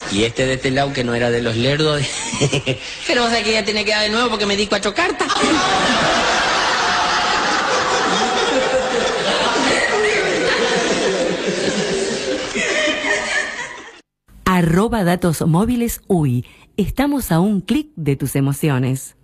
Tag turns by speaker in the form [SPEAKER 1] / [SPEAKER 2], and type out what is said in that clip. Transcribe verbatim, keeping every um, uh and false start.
[SPEAKER 1] Y este de este lado, que no era de los lerdos. Pero o sea que ya tiene que dar de nuevo porque me di cuatro cartas.
[SPEAKER 2] Arroba datos móviles U I. Estamos a un clic de tus emociones.